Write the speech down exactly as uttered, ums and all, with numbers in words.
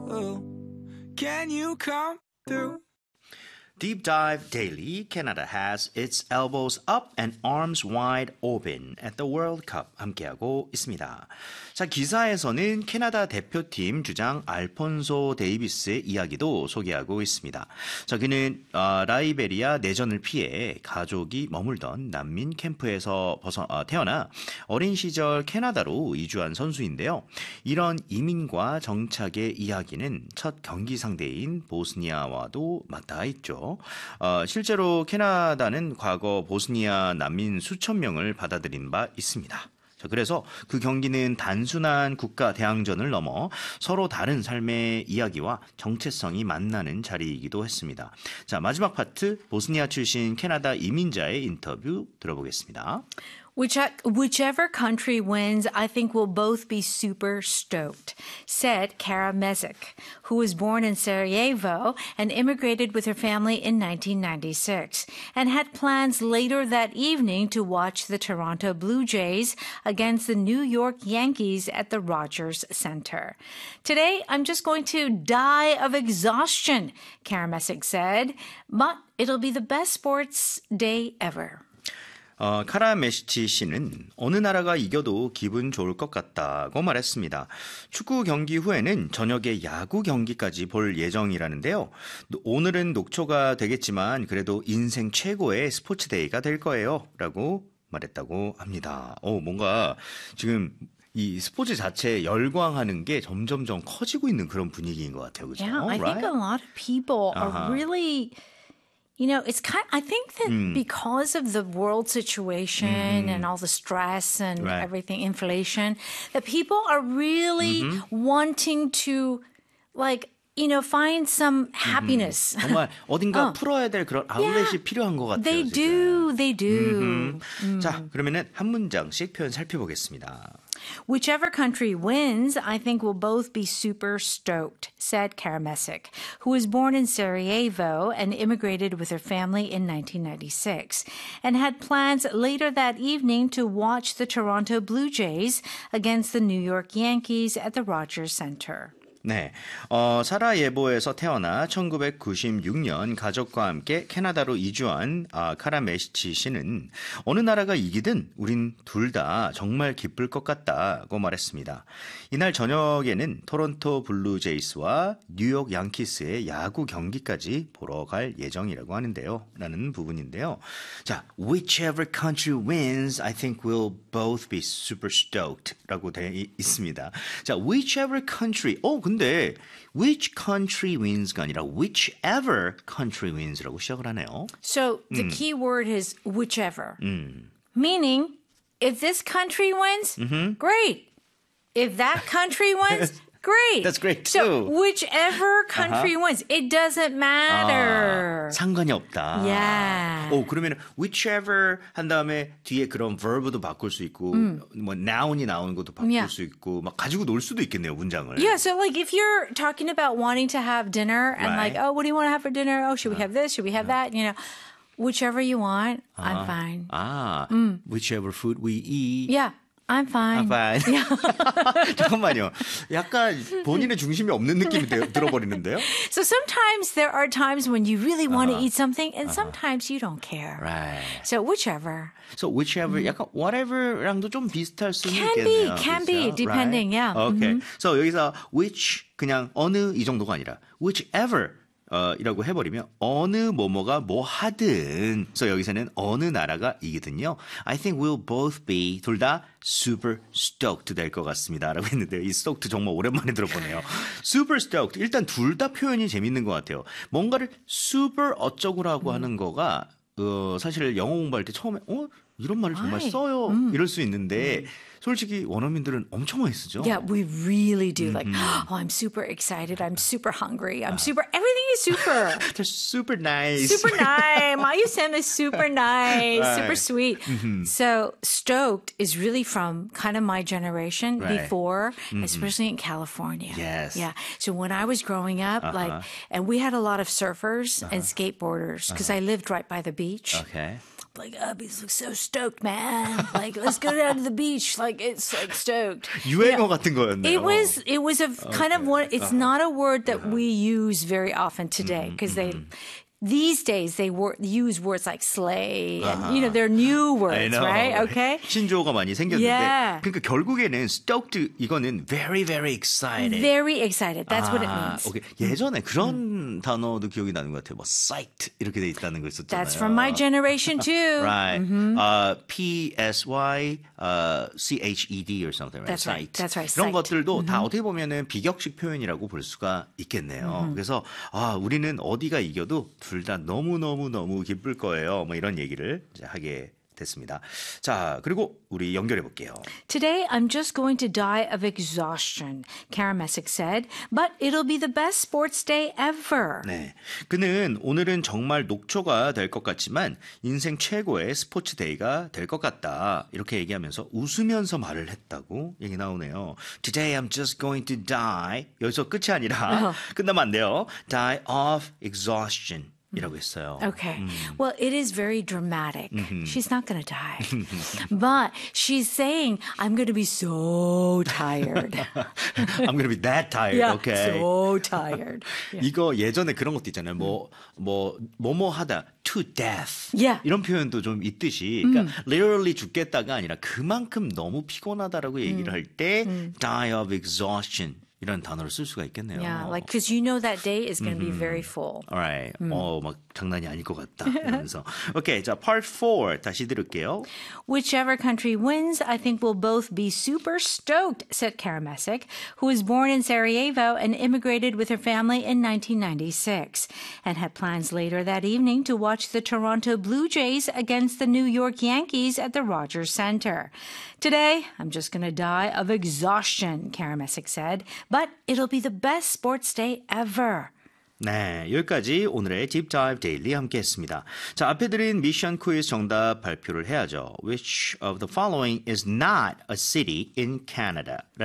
Can you come through? Deep Dive Daily, Canada has its elbows up and arms wide open at the World Cup 함께하고 있습니다. 자, 기사에서는 캐나다 대표팀 주장 알폰소 데이비스의 이야기도 소개하고 있습니다. 자, 그는 어, 라이베리아 내전을 피해 가족이 머물던 난민 캠프에서 벗어, 어, 태어나 어린 시절 캐나다로 이주한 선수인데요. 이런 이민과 정착의 이야기는 첫 경기 상대인 보스니아와도 맞닿아 있죠. 어, 실제로 캐나다는 과거 보스니아 난민 수천 명을 받아들인 바 있습니다. 자, 그래서 그 경기는 단순한 국가 대항전을 넘어 서로 다른 삶의 이야기와 정체성이 만나는 자리이기도 했습니다. 자, 마지막 파트 보스니아 출신 캐나다 이민자의 인터뷰 들어보겠습니다. Which, whichever country wins, I think we'll both be super stoked, said Kara Mesic, who was born in Sarajevo and immigrated with her family in nineteen ninety-six, and had plans later that evening to watch the Toronto Blue Jays against the New York Yankees at the Rogers Center. Today, I'm just going to die of exhaustion, Kara Mesic said, but it'll be the best sports day ever. 어, 카라 메시치 씨는 어느 나라가 이겨도 기분 좋을 것 같다고 말했습니다. 축구 경기 후에는 저녁에 야구 경기까지 볼 예정이라는데요. 오늘은 녹초가 되겠지만 그래도 인생 최고의 스포츠 데이가 될 거예요. 라고 말했다고 합니다. 오, 뭔가 지금 이 스포츠 자체에 열광하는 게 점점점 커지고 있는 그런 분위기인 것 같아요. 그죠? Yeah, I right? think a lot of people Uh-huh. are really... You know, it's kind I think that Mm. because of the world situation Mm-hmm. and all the stress and Right. everything, inflation, that people are really Mm-hmm. wanting to, like, you know, find some happiness. 정말 어딘가 어. 풀어야 될 그런 아울렛이 필요한 것 같아요. They 지금. do, they do. 음. 자, 그러면은 한 문장씩 표현 살펴보겠습니다. Whichever country wins, I think we'll both be super stoked, said Kara Mesic, who was born in Sarajevo and immigrated with her family in nineteen ninety-six, and had plans later that evening to watch the Toronto Blue Jays against the New York Yankees at the Rogers Center. 네, 어, 사라예보에서 태어나 천구백구십육 년 가족과 함께 캐나다로 이주한 아, 카라 메시치 씨는 어느 나라가 이기든 우린 둘 다 정말 기쁠 것 같다고 말했습니다. 이날 저녁에는 토론토 블루제이스와 뉴욕 양키스의 야구 경기까지 보러 갈 예정이라고 하는데요. 라는 부분인데요. 자, whichever country wins, I think we'll both be super stoked 라고 되어 있습니다. 자, whichever country, 어, 근데 근데 which country wins가 아니라 whichever country wins라고 시작을 하네요. So the 음. key word is whichever, 음. meaning if this country wins, Mm-hmm. great. If that country wins, great. That's great So too. whichever country Uh-huh. wins, it doesn't matter. 아, 상관이 없다. Yeah. 오, 그러면 whichever 한 다음에 뒤에 그런 verb도 바꿀 수 있고 뭐 noun이 나오는 것도 바꿀 Yeah. 수 있고 막 가지고 놀 수도 있겠네요, 문장을. Yeah, so like if you're talking about wanting to have dinner and Right. like, oh, what do you want to have for dinner? Oh, should we have this? Should we have that? You know, whichever you want, I'm fine. 아, whichever food we eat. Yeah, I'm fine. I'm fine. 잠깐만요. 약간 본인의 중심이 없는 느낌이 되- 들어버리는데요. So sometimes there are times when you really want to Uh-huh. eat something and sometimes you don't care. Right. So whichever. So whichever, 약간 whatever랑도 좀 비슷할 수는 Can be, 있겠네요. can 그렇죠? be, depending, right? yeah. Okay. So 여기서 which 그냥 어느 이 정도가 아니라 whichever 어, 이라고 해버리면 어느 뭐뭐가 뭐 하든 그래서 여기서는 어느 나라가 이기든요. I think we'll both be 둘 다 super stoked 될 것 같습니다. 라고 했는데요. 이 stoked 정말 오랜만에 들어보네요. super stoked. 일단 둘 다 표현이 재밌는 것 같아요. 뭔가를 super 어쩌고라고 하는 거가 어, 사실 영어 공부할 때 처음에 어? 이런 말을 정말 아이, 써요. 이럴 수 있는데 솔직히 원어민들은 엄청 많이 쓰죠. Yeah, we really do. Like, oh, I'm super excited. I'm super hungry. I'm super, everything is super. They're super nice. Super nice. Mayu Sam is super nice, super Right. sweet. So stoked is really from kind of my generation Right. before, especially in California. Yes. Yeah. So when I was growing up, like, and we had a lot of surfers and skateboarders because I lived right by the beach. Okay. like, Abby's look so stoked, man. Like, let's go down to the beach. Like, it's like stoked. 유행어 같은 거였네요. It was, it was a kind of one, it's not a word that we use very often today because they, these days they wor- use words like slay and, you know, they're new words, right? Okay. 신조어가 많이 생겼는데. Yeah. 그러니까 결국에는 stoked 이거는 very, very excited. Very excited. That's what it 아, means. 오케이. 예전에 그런 단어도 기억이 나는 것 같아요. 뭐 psyched 이렇게 돼 있다는 거 있었잖아요. That's from my generation too. Right. Uh, P S Y uh, C H E D or something, right? That's right. Psyched. That's right. 이런 Psyched. 것들도 다 어떻게 보면은 비격식 표현이라고 볼 수가 있겠네요. 그래서 아, 우리는 어디가 이겨도 둘 다 너무너무너무 기쁠 거예요. 뭐 이런 얘기를 이제 하게 됐습니다. 자, 그리고 우리 연결해 볼게요. Today, I'm just going to die of exhaustion, Karen Messick said, but it'll be the best sports day ever. 네, 그는 오늘은 정말 녹초가 될 것 같지만 인생 최고의 스포츠 데이가 될 것 같다. 이렇게 얘기하면서 웃으면서 말을 했다고 얘기 나오네요. Today I'm just going to die. 여기서 끝이 아니라 끝나면 안 돼요. Die of exhaustion. 이라고 했어요. Okay. Well, it is very dramatic. She's not going to die. But she's saying, I'm going to be so tired. I'm gonna be that tired. yeah, Okay. so tired. Yeah. 이거 예전에 그런 것도 있잖아요. 뭐, 뭐, 뭐뭐 하다, to death. Yeah. 이런 표현도 좀 있듯이. 그러니까, literally 죽겠다가 아니라 그만큼 너무 피곤하다라고 얘기를 할 때, die of exhaustion. 이런 단어를 쓸 수가 있겠네요. Yeah, like, because you know that day is going to be very full. Alright. 어, 막 장난이 아닐 것 같다. 이러면서. 오케이, 자, part four 다시 들을게요. Whichever country wins, I think we'll both be super stoked, said Kara Messick, who was born in Sarajevo and immigrated with her family in nineteen ninety-six, and had plans later that evening to watch the Toronto Blue Jays against the New York Yankees at the Rogers Center. Today, I'm just going to die of exhaustion, Kara Messick said, but it'll be the best sports day ever. 네, 여기까지 오늘의 Deep Dive Daily 함께 했습니다. 자, 앞에 드린 미션 퀴즈 정답 발표를 해야죠. Which of the following is not a city in Canada?